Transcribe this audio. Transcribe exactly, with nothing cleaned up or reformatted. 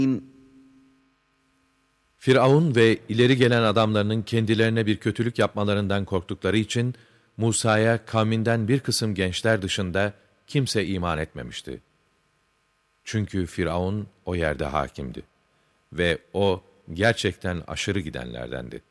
Firavun ve ileri gelen adamlarının kendilerine bir kötülük yapmalarından korktukları için Musa'ya kavminden bir kısım gençler dışında kimse iman etmemişti. Çünkü Firavun o yerde hakimdi ve o gerçekten aşırı gidenlerdendi.